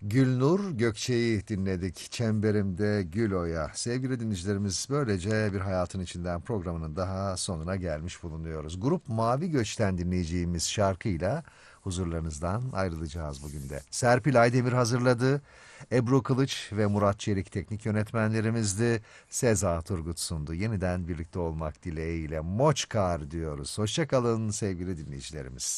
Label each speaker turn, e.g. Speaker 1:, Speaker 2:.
Speaker 1: Gülnur Gökçe'yi dinledik. Çemberimde Gül Oya. Sevgili dinleyicilerimiz, böylece bir hayatın içinden programının daha sonuna gelmiş bulunuyoruz. Grup Mavi Göç'ten dinleyeceğimiz şarkıyla huzurlarınızdan ayrılacağız bugün de. Serpil Aydemir hazırladı. Ebru Kılıç ve Murat Çelik teknik yönetmenlerimizdi. Seza Turgut sundu. Yeniden birlikte olmak dileğiyle Moçkar diyoruz. Hoşça kalın sevgili dinleyicilerimiz.